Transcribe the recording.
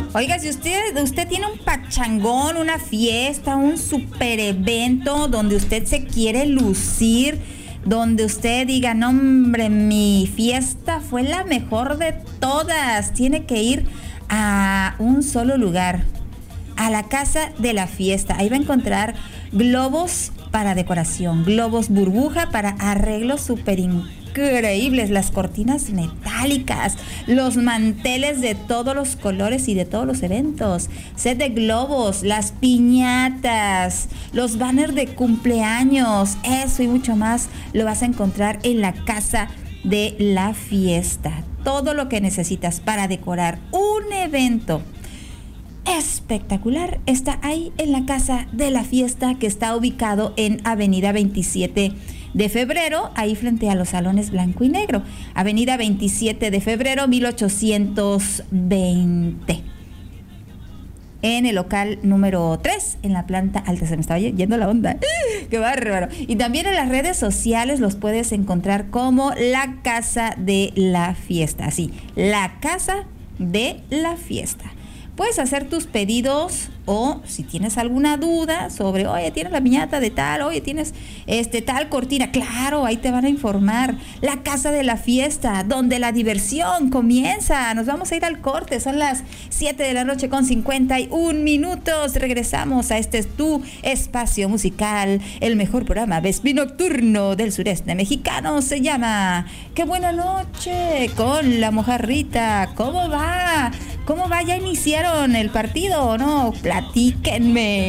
Oiga, si usted tiene un pachangón, una fiesta, un super evento donde usted se quiere lucir, donde usted diga, no hombre, mi fiesta fue la mejor de todas, tiene que ir a un solo lugar, a la Casa de la Fiesta. Ahí va a encontrar globos para decoración, globos burbuja para arreglos súper increíbles, las cortinas metálicas, los manteles de todos los colores y de todos los eventos, set de globos, las piñatas, los banners de cumpleaños, eso y mucho más lo vas a encontrar en la Casa de la Fiesta. Todo lo que necesitas para decorar un evento espectacular está ahí en la Casa de la Fiesta, que está ubicado en Avenida 27 de Febrero, ahí frente a los salones blanco y negro. Avenida 27 de Febrero, 1820. En el local número 3, en la planta alta. Se me estaba yendo la onda. ¡Qué bárbaro! Y también en las redes sociales los puedes encontrar como la Casa de la Fiesta. Así, la Casa de la Fiesta. Puedes hacer tus pedidos o si tienes alguna duda sobre, oye, tienes la piñata de tal, oye, tienes tal cortina. Claro, ahí te van a informar. La Casa de la Fiesta, donde la diversión comienza. Nos vamos a ir al corte. Son las 7 de la noche con 51 minutos. Regresamos a este tu espacio musical, el mejor programa vespi-nocturno del sureste mexicano. Se llama Qué buena noche con la mojarrita. ¿Cómo va? ¿Cómo va? ¿Ya iniciaron el partido o no? Platíquenme.